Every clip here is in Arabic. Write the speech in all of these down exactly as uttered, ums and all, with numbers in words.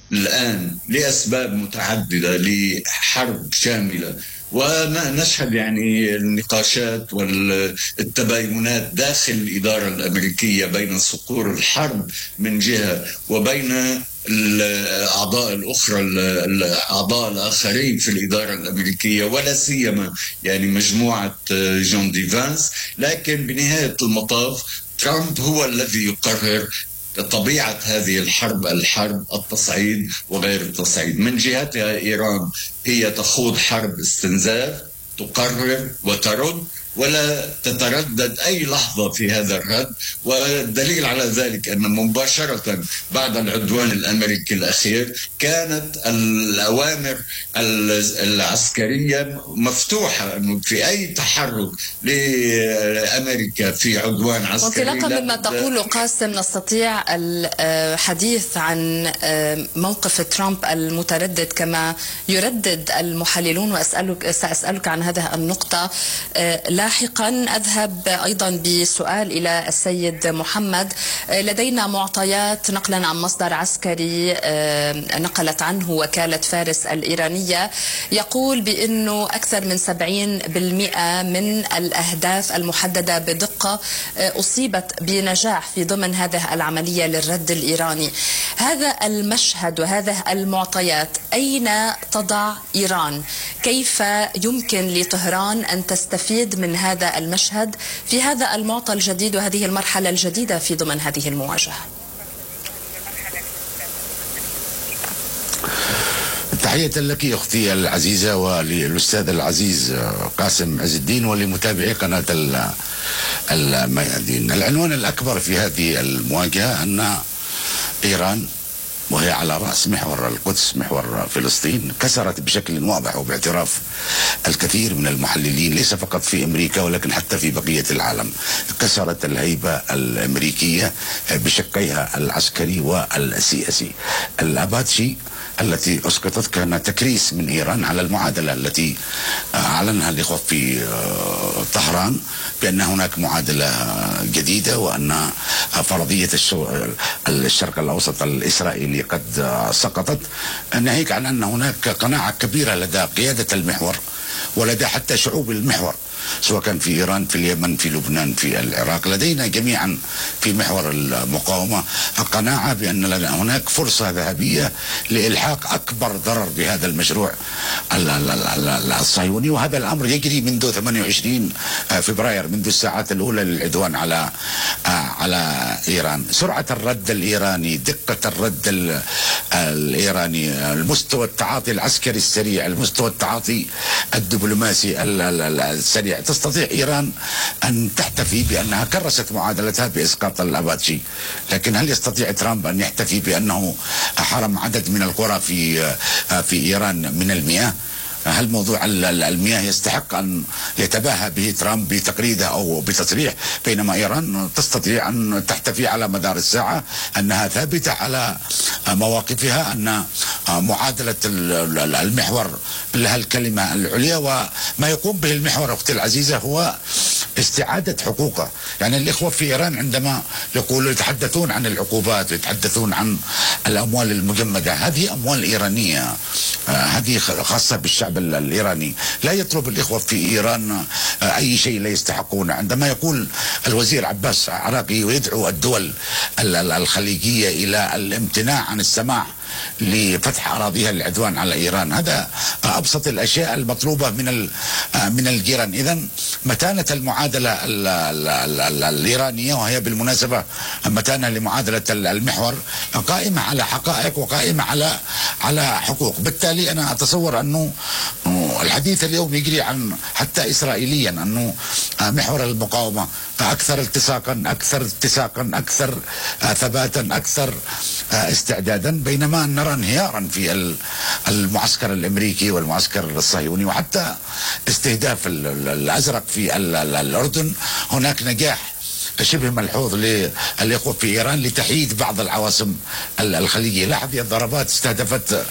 الآن لأسباب متعددة لحرب شاملة، ونشهد يعني النقاشات والتباينات داخل الإدارة الأمريكية بين صقور الحرب من جهة وبين الأعضاء الأخرى الأعضاء الآخرين في الإدارة الأمريكية، ولا سيما يعني مجموعة جون دي فانس. لكن بنهاية المطاف ترامب هو الذي يقرر طبيعة هذه الحرب، الحرب التصعيد وغير التصعيد. من جهتها إيران هي تخوض حرب استنزاف، تقرر وترد ولا تتردد أي لحظة في هذا الرد. والدليل على ذلك أن مباشرة بعد العدوان الأمريكي الأخير كانت الأوامر العسكرية مفتوحة أنه في أي تحرك لأمريكا في عدوان عسكري. وانطلاقا مما تقول قاسم، نستطيع الحديث عن موقف ترامب المتردد كما يردد المحللون، وأسألك سأسألك عن هذه النقطة لاحقا. أذهب أيضا بسؤال إلى السيد محمد. لدينا معطيات نقلا عن مصدر عسكري نقلت عنه وكالة فارس الإيرانية، يقول بأنه أكثر من سبعين بالمئة من الأهداف المحددة بدقة أصيبت بنجاح في ضمن هذه العملية للرد الإيراني. هذا المشهد وهذه المعطيات أين تضع إيران؟ كيف يمكن لطهران أن تستفيد من هذا المشهد في هذا المعطى الجديد وهذه المرحلة الجديدة في ضمن هذه المواجهة؟ تحية لك أختي العزيزة وللأستاذ العزيز قاسم عز الدين ولمتابعي قناة الميادين. العنوان الأكبر في هذه المواجهة أن إيران، وهي على رأس محور القدس، محور فلسطين، كسرت بشكل واضح وباعتراف الكثير من المحللين ليس فقط في أمريكا ولكن حتى في بقية العالم، كسرت الهيبة الأمريكية بشقيها العسكري والسياسي. الأباتشي التي أسقطت كان تكريس من إيران على المعادلة التي أعلنها الإخوة في طهران بأن هناك معادلة جديدة وأن فرضية الشرق الأوسط الإسرائيلي قد سقطت، ناهيك عن أن هناك قناعة كبيرة لدى قيادة المحور ولدى حتى شعوب المحور، سواء كان في إيران، في اليمن، في لبنان، في العراق. لدينا جميعا في محور المقاومة القناعة بأن هناك فرصة ذهبية لإلحاق أكبر ضرر بهذا المشروع الصهيوني، وهذا الأمر يجري منذ ثمانية وعشرين فبراير، منذ الساعات الأولى للعدوان على على إيران. سرعة الرد الإيراني، دقة الرد الإيراني، المستوى التعاطي العسكري السريع، المستوى التعاطي الدبلوماسي السريع، تستطيع إيران أن تحتفي بأنها كرست معادلتها بإسقاط الأباتشي. لكن هل يستطيع ترامب أن يحتفي بأنه حرم عدد من القرى في في إيران من المياه؟ هل موضوع المياه يستحق أن يتباهى به ترامب بتقريده أو بتصريح، بينما إيران تستطيع أن تحتفي على مدار الساعة أنها ثابتة على مواقفها، أن معادلة المحور لها الكلمة العليا، وما يقوم به المحور أختي العزيزة هو استعادة حقوقه. يعني الإخوة في إيران عندما يقولوا يتحدثون عن العقوبات ويتحدثون عن الأموال المجمدة، هذه أموال إيرانية، هذه خاصة بالشعب الإيراني. لا يطلب الإخوة في إيران أي شيء لا يستحقونه. عندما يقول الوزير عباس عراقي ويدعو الدول الخليجية إلى الامتناع عن السماح لفتح أراضيها للعدوان على إيران، هذا أبسط الأشياء المطلوبة من من الجيران. إذن متانة المعادلة الإيرانية، وهي بالمناسبة متانة لمعادلة المحور، قائمة على حقائق وقائمة على على حقوق. بالتالي أنا أتصور أنه الحديث اليوم يجري عن حتى إسرائيليا أنه محور المقاومة أكثر التصاقا، أكثر اتساقا، أكثر ثباتا، أكثر استعدادا، بينما نرى انهيارا في المعسكر الأمريكي والمعسكر الصهيوني، وحتى استهداف الأزرق في الأردن. هناك نجاح شبه ملحوظ للإخوة في إيران لتحييد بعض العواصم الخليجية. لاحظ الضربات استهدفت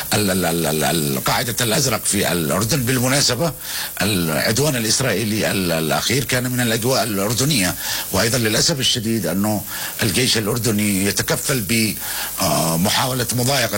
القاعدة الأزرق في الأردن. بالمناسبة العدوان الإسرائيلي الأخير كان من الأجواء الأردنية، وأيضا للأسف الشديد أنه الجيش الأردني يتكفل بمحاولة مضايقة